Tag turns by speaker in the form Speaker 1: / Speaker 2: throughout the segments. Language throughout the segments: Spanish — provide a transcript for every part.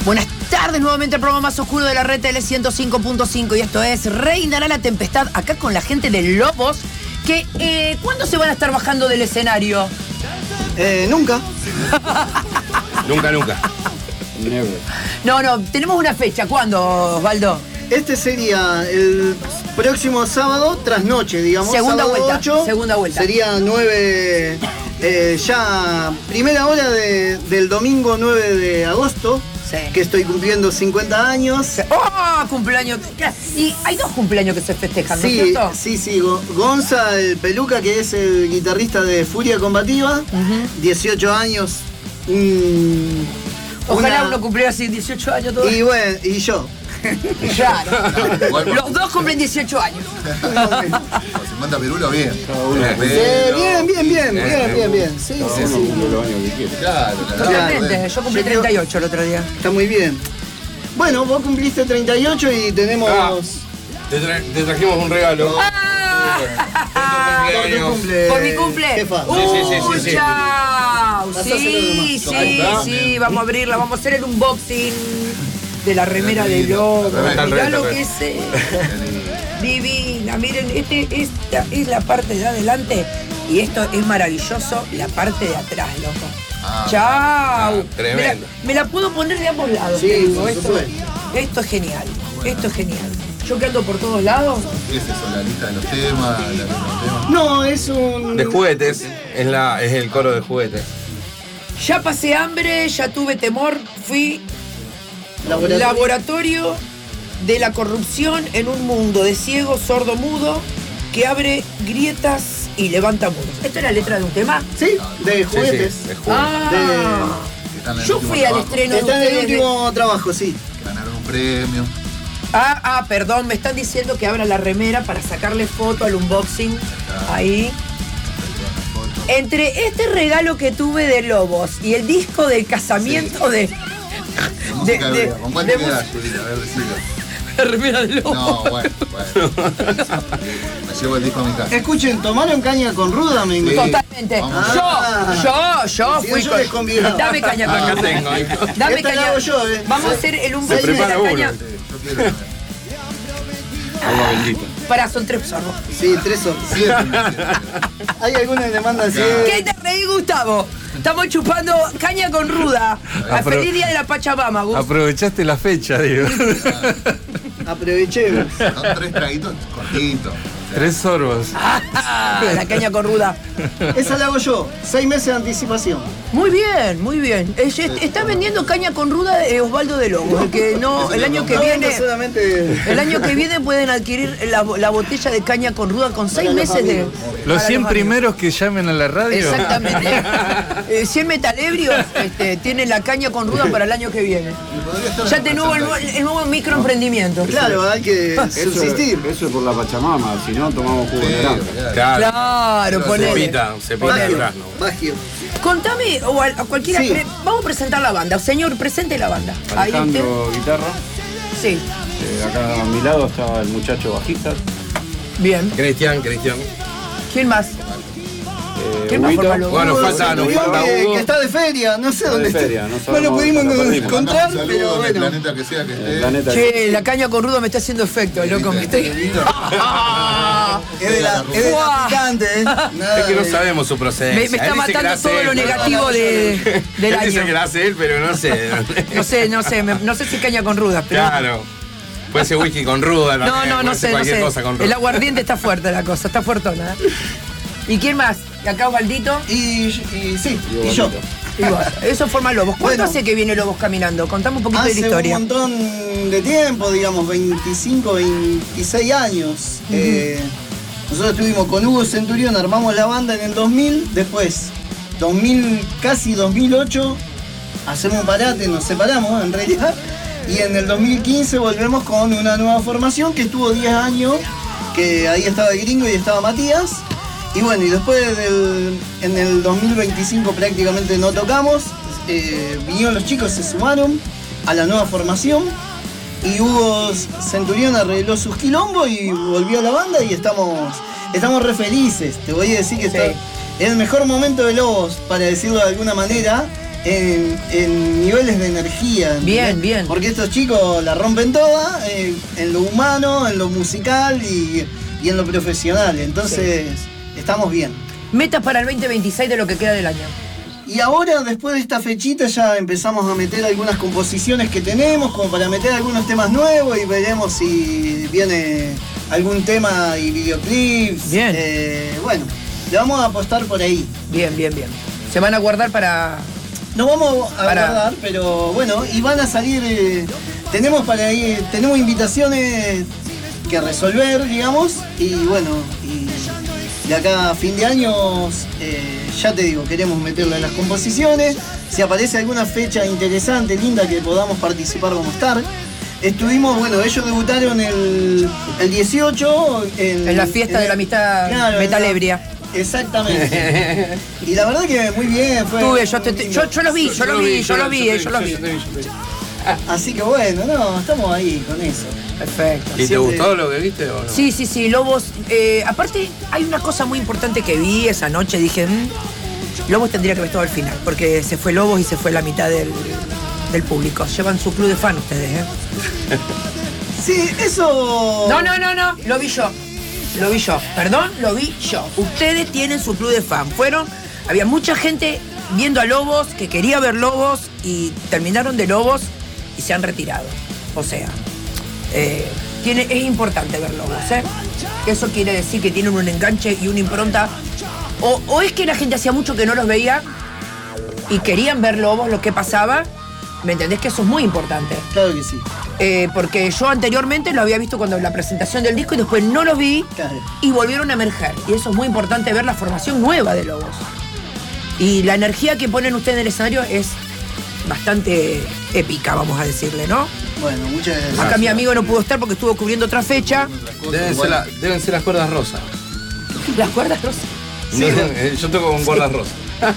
Speaker 1: Buenas tardes, nuevamente el programa más oscuro de la red Tele 105.5 y esto es Reinará la Tempestad, acá con la gente de Lobos, que ¿cuándo se van a estar bajando del escenario?
Speaker 2: Nunca.
Speaker 3: Nunca.
Speaker 4: Never.
Speaker 1: No, tenemos una fecha, ¿cuándo, Osvaldo?
Speaker 2: Este sería el próximo sábado, trasnoche, digamos.
Speaker 1: Segunda
Speaker 2: sábado
Speaker 1: vuelta,
Speaker 2: 8,
Speaker 1: segunda vuelta.
Speaker 2: Sería 9, ya primera hora del domingo 9 de agosto.
Speaker 1: Sí.
Speaker 2: Que estoy cumpliendo 50 años.
Speaker 1: ¡Oh, cumpleaños! Y hay dos cumpleaños que se festejan, ¿no es cierto?
Speaker 2: Sí. Gonza, el Peluca, que es el guitarrista de Furia Combativa. 18 años.
Speaker 1: Ojalá uno cumpliera así 18 años todo.
Speaker 2: Y bueno, y yo.
Speaker 1: Claro. Los dos cumplen 18 años.
Speaker 5: 50 pirulos, bien.
Speaker 2: Bien. Sí.
Speaker 4: Los años que quiere.
Speaker 5: Claro.
Speaker 1: Totalmente. Yo cumplí 38 el otro día.
Speaker 2: Está muy bien. Bueno, vos cumpliste 38 y tenemos...
Speaker 3: Te trajimos un regalo.
Speaker 2: Por tu cumple.
Speaker 1: ¿Por mi cumple?
Speaker 2: Jefa.
Speaker 3: Sí.
Speaker 1: ¡Chao!
Speaker 2: Pasáselo
Speaker 1: Sí, vamos a abrirla, vamos a hacer el unboxing de la remera de Lobo. Mirá lo que es. Divina, miren, esta es la parte de adelante y esto es maravilloso, la parte de atrás, loco. ¡Chao!
Speaker 3: Tremendo.
Speaker 1: Me la puedo poner de ambos lados.
Speaker 2: Sí,
Speaker 1: te digo.
Speaker 2: por supuesto.
Speaker 1: Esto es genial. Yo que ando por todos lados.
Speaker 5: ¿Qué es eso? ¿La lista de los temas? ¿La de los temas?
Speaker 2: No, es un...
Speaker 3: De juguetes. Es el coro de juguetes.
Speaker 1: Ya pasé hambre, ya tuve temor, fui laboratorio de la corrupción en un mundo de ciego, sordo, mudo, que abre grietas y levanta muros. ¿Esto era letra de un tema?
Speaker 2: Sí, de juguetes.
Speaker 3: Sí, de juguetes.
Speaker 5: Están en el
Speaker 1: Yo
Speaker 5: último
Speaker 1: fui al
Speaker 5: trabajo.
Speaker 1: estreno de
Speaker 2: Está en el
Speaker 1: ustedes.
Speaker 2: último trabajo, sí.
Speaker 5: Ganaron un premio.
Speaker 1: Perdón, me están diciendo que abra la remera para sacarle foto al unboxing. Ahí. Entre este regalo que tuve de Lobos y el disco del casamiento
Speaker 5: De música hebrea. ¿Con cuál te quedas, Julita? A ver, decilo.
Speaker 1: la remera de Lobos.
Speaker 5: No, bueno. Me llevo el disco a mi casa.
Speaker 2: Escuchen, ¿tomaron caña con ruda? Me
Speaker 5: Sí.
Speaker 1: Totalmente.
Speaker 5: Vamos.
Speaker 1: Yo
Speaker 2: Sí,
Speaker 1: fui
Speaker 2: yo
Speaker 1: con...
Speaker 2: les convidaba.
Speaker 1: Dame caña con
Speaker 3: Acá
Speaker 1: ruda.
Speaker 3: tengo.
Speaker 1: Dame
Speaker 2: Esta la
Speaker 1: caña.
Speaker 2: hago yo,
Speaker 1: Vamos a hacer el
Speaker 3: Se
Speaker 1: unboxing de
Speaker 3: prepara
Speaker 1: la
Speaker 3: uno.
Speaker 1: caña.
Speaker 5: Yo quiero también.
Speaker 4: Agua bendita.
Speaker 1: Pará, son 3 sorbos.
Speaker 2: Sí, 3 horas.
Speaker 5: Siempre.
Speaker 2: Hay alguna que le mandan así.
Speaker 1: ¿Qué te reí, Gustavo? Estamos chupando caña con ruda. A feliz día de la Pachamama, Gus.
Speaker 4: Aprovechaste la fecha, digo.
Speaker 2: Aprovechemos.
Speaker 5: Son 3 traguitos cortitos.
Speaker 4: 3 sorbos.
Speaker 1: La caña con ruda.
Speaker 2: Esa la hago yo. 6 meses de anticipación.
Speaker 1: Muy bien. Está vendiendo caña con ruda Osvaldo de Lobos. El que no, el año que
Speaker 2: No
Speaker 1: viene.
Speaker 2: vendo solamente...
Speaker 1: El año que viene pueden adquirir la botella de caña con ruda con 6
Speaker 2: Para los
Speaker 1: meses de.
Speaker 2: amigos.
Speaker 4: Los
Speaker 1: para
Speaker 4: 100
Speaker 1: los
Speaker 4: primeros que llamen a la radio.
Speaker 1: Exactamente. 100 metalebrios tienen la caña con ruda para el año que viene.
Speaker 5: Podría estar
Speaker 1: Ya de nuevo el nuevo microemprendimiento.
Speaker 2: Claro, hay que subsistir.
Speaker 4: Eso es por la Pachamama, si no tomamos jugo de naranja.
Speaker 1: Claro, ponele.
Speaker 3: Cepita de durazno.
Speaker 2: Bagio.
Speaker 1: Contame, o a cualquiera,
Speaker 2: Sí.
Speaker 1: vamos a presentar la banda. Señor, presente la banda. Ahí
Speaker 4: Alejandro, guitarra.
Speaker 1: Sí,
Speaker 4: Acá a mi lado está el muchacho bajista.
Speaker 1: bien.
Speaker 3: Cristian.
Speaker 1: ¿Quién más? ¿Quién más
Speaker 4: Huguito.
Speaker 1: forma los
Speaker 3: Bueno,
Speaker 1: Hugo?
Speaker 3: falta
Speaker 2: Que
Speaker 3: Hugo.
Speaker 2: está de feria, no sé
Speaker 4: Está de
Speaker 2: dónde
Speaker 4: feria,
Speaker 2: está.
Speaker 4: no
Speaker 2: No
Speaker 4: sabemos
Speaker 2: lo pudimos
Speaker 4: dónde lo perdimos.
Speaker 2: encontrar,
Speaker 5: Mandamos un
Speaker 2: pero
Speaker 5: saludo del
Speaker 2: bueno.
Speaker 5: planeta que sea que
Speaker 4: El
Speaker 5: esté.
Speaker 4: planeta.
Speaker 1: Che, la caña con rudo me está haciendo efecto, loco. Me estoy...
Speaker 2: Es de la
Speaker 1: Guau.
Speaker 2: picante, ¿eh?
Speaker 3: Es que no sabemos su procedencia.
Speaker 1: Me está
Speaker 3: Él dice que la
Speaker 1: matando
Speaker 3: hace
Speaker 1: todo
Speaker 3: él,
Speaker 1: lo
Speaker 3: pero-
Speaker 1: negativo del
Speaker 3: Él dice
Speaker 1: año.
Speaker 3: que la hace él, pero no sé.
Speaker 1: No sé si caña con ruda, pero...
Speaker 3: Claro. Puede ser whisky con ruda.
Speaker 1: No
Speaker 3: puede ser
Speaker 1: sé.
Speaker 3: cualquier cosa con ruda.
Speaker 1: El aguardiente está fuerte la cosa, está fuertona. ¿Y quién más? Acá Osvaldito
Speaker 2: Y yo.
Speaker 1: y vos. Eso forma Lobos. ¿Cuánto
Speaker 2: Bueno.
Speaker 1: hace que viene Lobos caminando? Contame un poquito de la
Speaker 2: Hace
Speaker 1: historia.
Speaker 2: un montón de tiempo, digamos, 25, 26 años. Nosotros estuvimos con Hugo Centurión, armamos la banda en el 2000, después, casi 2008, hacemos un parate, nos separamos en realidad, y en el 2015 volvemos con una nueva formación que estuvo 10 años, que ahí estaba el Gringo y estaba Matías. Y bueno, y después en el 2025 prácticamente no tocamos, vinieron los chicos, se sumaron a la nueva formación y Hugo Centurión arregló sus quilombos y volvió a la banda y estamos re felices. Te voy a decir que está, es el mejor momento de Lobos, para decirlo de alguna manera, en niveles de energía. ¿entendés?
Speaker 1: Bien, bien.
Speaker 2: Porque estos chicos la rompen toda en lo humano, en lo musical y en lo profesional. Entonces, estamos bien.
Speaker 1: Metas para el 2026 de lo que queda del año.
Speaker 2: Y ahora, después de esta fechita, ya empezamos a meter algunas composiciones que tenemos, como para meter algunos temas nuevos y veremos si viene algún tema y videoclips.
Speaker 1: Bien.
Speaker 2: Bueno, le vamos a apostar por ahí.
Speaker 1: Bien, bien, bien. Se van a guardar para...
Speaker 2: No vamos a guardar, pero bueno, y van a salir, tenemos invitaciones que resolver, digamos, y bueno, y de acá a fin de año, ya te digo, queremos meterle a las composiciones. Si aparece alguna fecha interesante, linda, que podamos participar, vamos a estar. Estuvimos, bueno, ellos debutaron el 18
Speaker 1: en la fiesta de la amistad, claro, Metalebria.
Speaker 2: Exactamente. Y la verdad que muy bien, fue.
Speaker 1: Yo los vi.
Speaker 2: Así que bueno, no, estamos ahí con eso.
Speaker 1: Perfecto.
Speaker 3: ¿Y te gustó lo que viste o no?
Speaker 1: Sí, Lobos. Aparte, hay una cosa muy importante que vi esa noche. Dije, Lobos tendría que haber estado al final, porque se fue Lobos y se fue la mitad del público. Llevan su club de fan ustedes, ¿eh?
Speaker 2: Sí, eso.
Speaker 1: No. Lo vi yo. Perdón, lo vi yo. Ustedes tienen su club de fan. Había mucha gente viendo a Lobos, que quería ver Lobos, y terminaron de Lobos y se han retirado. O sea, es importante ver Lobos, ¿eh? Eso quiere decir que tienen un enganche y una impronta. O es que la gente hacía mucho que no los veía y querían ver Lobos, lo que pasaba. ¿Me entendés? Que eso es muy importante.
Speaker 2: Claro que sí.
Speaker 1: Porque yo anteriormente lo había visto cuando la presentación del disco y después no lo vi, claro, y volvieron a emerger. Y eso es muy importante, ver la formación nueva de Lobos. Y la energía que ponen ustedes en el escenario es bastante épica, vamos a decirle, ¿no?
Speaker 2: Bueno, muchas gracias.
Speaker 1: Acá mi amigo no pudo estar porque estuvo cubriendo otra fecha.
Speaker 3: Deben ser las cuerdas rosas.
Speaker 1: ¿Las cuerdas rosas?
Speaker 3: Sí, yo toco con cuerdas rosas.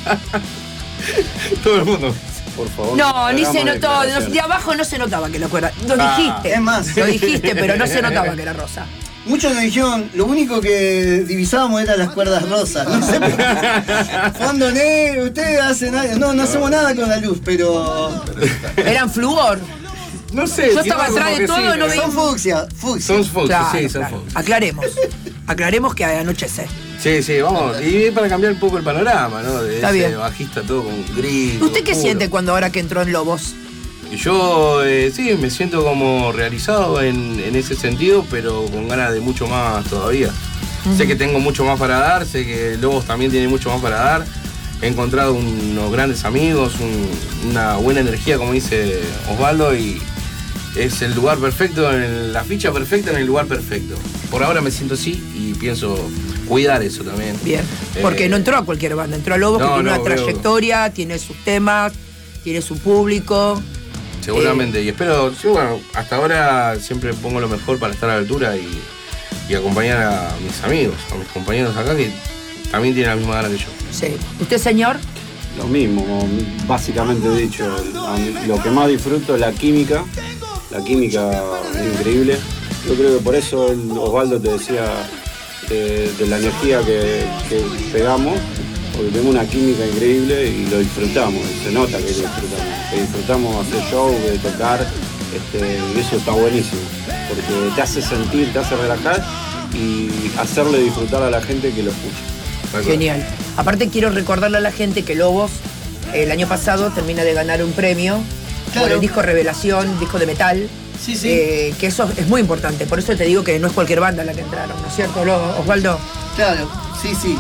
Speaker 3: Todo el mundo.
Speaker 4: Por favor.
Speaker 1: No, ni se notó. De abajo no se notaba que la cuerda. Lo dijiste.
Speaker 2: Es más.
Speaker 1: Lo dijiste, pero no se notaba que era rosa.
Speaker 2: Muchos nos dijeron, lo único que divisábamos eran las cuerdas rosas. No sé, fondo negro, ustedes hacen algo. No hacemos nada con la luz, pero.
Speaker 1: Eran flúor.
Speaker 3: No sé.
Speaker 1: Yo estaba atrás de todo y no veía.
Speaker 2: Son fucsia.
Speaker 3: Son fucsia,
Speaker 1: claro,
Speaker 3: sí, son
Speaker 1: claro.
Speaker 3: fucsia.
Speaker 1: Aclaremos que anochece.
Speaker 3: Sí, vamos. Y para cambiar un poco el panorama, ¿no? De
Speaker 1: Está
Speaker 3: ese
Speaker 1: bien.
Speaker 3: bajista todo con gris.
Speaker 1: ¿Usted qué
Speaker 3: oscuro.
Speaker 1: siente cuando ahora que entró en Lobos?
Speaker 3: Y yo, sí, me siento como realizado en ese sentido, pero con ganas de mucho más todavía. Sé que tengo mucho más para dar, sé que Lobos también tiene mucho más para dar. He encontrado unos grandes amigos, una buena energía, como dice Osvaldo, y es el lugar perfecto, la ficha perfecta en el lugar perfecto. Por ahora me siento así y pienso cuidar eso también.
Speaker 1: Bien, porque no entró a cualquier banda, entró a Lobos, que tiene una trayectoria, tiene sus temas, tiene su público.
Speaker 3: Seguramente, y espero, sí, bueno, hasta ahora siempre pongo lo mejor para estar a la altura y acompañar a mis amigos, a mis compañeros acá que también tienen la misma gana que yo.
Speaker 1: Sí. ¿Usted, señor?
Speaker 4: Lo mismo, básicamente dicho, lo que más disfruto es la química es increíble. Yo creo que por eso Osvaldo te decía de la energía que pegamos, porque tenemos una química increíble y lo disfrutamos, se nota que disfrutamos hacer show, de tocar, y eso está buenísimo, porque te hace sentir, te hace relajar y hacerle disfrutar a la gente que lo escucha.
Speaker 1: Genial. Aparte quiero recordarle a la gente que Lobos el año pasado termina de ganar un premio por el disco Revelación, disco de metal.
Speaker 2: Sí.
Speaker 1: Que eso es muy importante, por eso te digo que no es cualquier banda la que entraron, ¿no es cierto, Osvaldo?
Speaker 2: Claro, sí.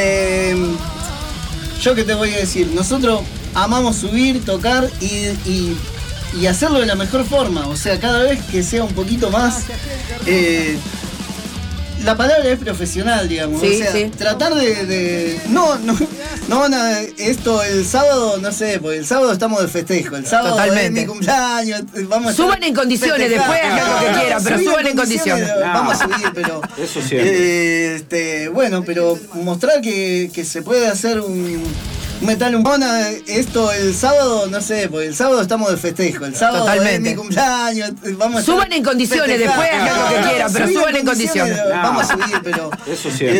Speaker 2: Yo qué te voy a decir, nosotros amamos subir, tocar y hacerlo de la mejor forma, o sea, cada vez que sea un poquito más... la palabra es profesional, digamos.
Speaker 1: Sí,
Speaker 2: o sea,
Speaker 1: sí.
Speaker 2: Tratar de. No van a. Esto el sábado, no sé, porque el sábado estamos de festejo. El sábado
Speaker 1: Totalmente.
Speaker 2: es mi cumpleaños. Vamos a
Speaker 1: suban en condiciones, después hagan lo que quieran, pero suban en condiciones.
Speaker 2: Vamos a subir, pero.
Speaker 4: Eso siempre.
Speaker 2: Bueno, pero mostrar que se puede hacer un metal esto el sábado, no sé, porque el sábado estamos de festejo. El sábado
Speaker 1: Totalmente.
Speaker 2: es mi cumpleaños. Vamos a
Speaker 1: suban en condiciones, después hagan lo que quieran, pero suban en condiciones.
Speaker 2: Vamos a subir, pero.
Speaker 4: Eso siempre.